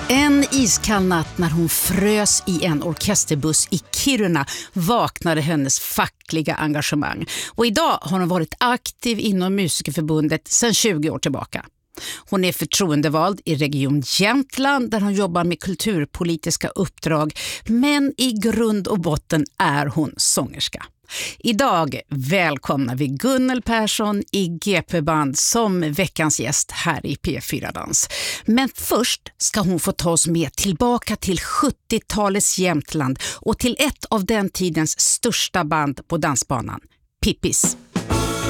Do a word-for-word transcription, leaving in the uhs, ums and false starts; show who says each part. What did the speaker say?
Speaker 1: En iskall natt när hon frös i en orkesterbuss i Kiruna vaknade hennes fackliga engagemang. Och idag har hon varit aktiv inom Musikerförbundet sedan tjugo år tillbaka. Hon är förtroendevald i Region Jämtland där hon jobbar med kulturpolitiska uppdrag, men i grund och botten är hon sångerska. Idag välkomnar vi Gunnel Persson i G P-band som veckans gäst här i P fyra Dans. Men först ska hon få ta oss med tillbaka till sjuttiotalets Jämtland och till ett av den tidens största band på dansbanan, Pippis.